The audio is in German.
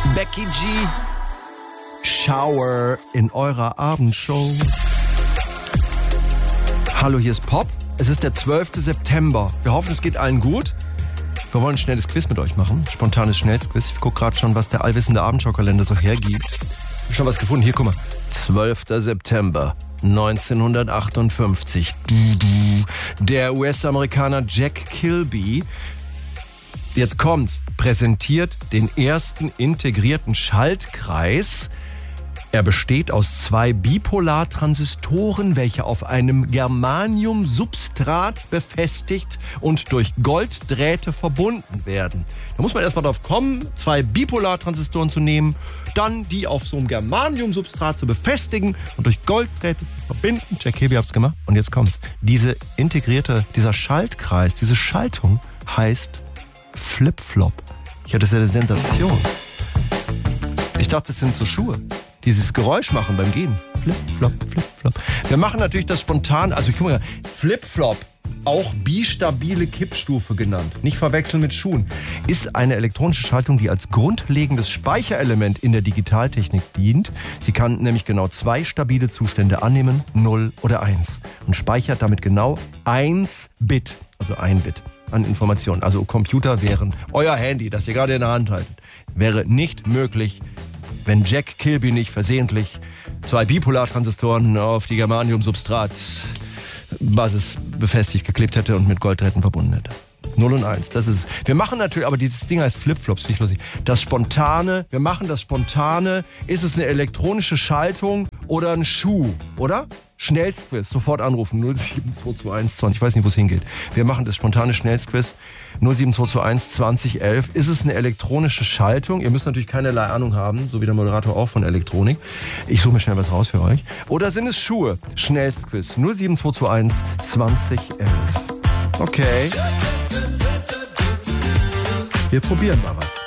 Becky G. Shower in eurer Abendshow. Hallo, hier ist Pop. Es ist der 12. September. Wir hoffen, es geht allen gut. Wir wollen ein schnelles Quiz mit euch machen. Spontanes Schnellsquiz. Ich gucke gerade schon, was der allwissende Abendschau-Kalender so hergibt. Ich habe schon was gefunden. Hier, guck mal. 12. September 1958. Der US-Amerikaner Jack Kilby, jetzt kommt's, präsentiert den ersten integrierten Schaltkreis. Er besteht aus 2 Bipolartransistoren, welche auf einem Germanium-Substrat befestigt und durch Golddrähte verbunden werden. Da muss man erstmal drauf kommen, 2 Bipolartransistoren zu nehmen, dann die auf so einem Germanium-Substrat zu befestigen und durch Golddrähte zu verbinden. Jack Kilby hat's gemacht. Und jetzt kommt's. Dieser Schaltkreis, diese Schaltung heißt Flip-Flop. Ja, das ist ja eine Sensation. Ich dachte, das sind so Schuhe. Dieses Geräusch machen beim Gehen. Flip-Flop, Flip-Flop. Wir machen natürlich das spontan, also guck mal, Flip-Flop, auch bistabile Kippstufe genannt, nicht verwechseln mit Schuhen, ist eine elektronische Schaltung, die als grundlegendes Speicherelement in der Digitaltechnik dient. Sie kann nämlich genau 2 stabile Zustände annehmen, 0 oder 1, und speichert damit genau 1 Bit, also 1 Bit an Informationen. Also Computer wären, euer Handy, das ihr gerade in der Hand haltet, wäre nicht möglich, wenn Jack Kilby nicht versehentlich 2 Bipolartransistoren auf die Germanium-Substrat-Basis befestigt, geklebt hätte und mit Golddrähten verbunden hätte. 0 und 1, das ist es. Wir machen natürlich, aber dieses Ding heißt Flipflops, finde ich lustig. Das Spontane, wir machen das Spontane. Ist es eine elektronische Schaltung oder ein Schuh, oder? Schnellsquiz, sofort anrufen, 07221 20, ich weiß nicht, wo es hingeht. Wir machen das spontane Schnellsquiz, 07221 2011. Ist es eine elektronische Schaltung? Ihr müsst natürlich keinerlei Ahnung haben, so wie der Moderator auch von Elektronik. Ich suche mir schnell was raus für euch. Oder sind es Schuhe? Schnellsquiz, 07221 2011. Okay. Wir probieren mal was.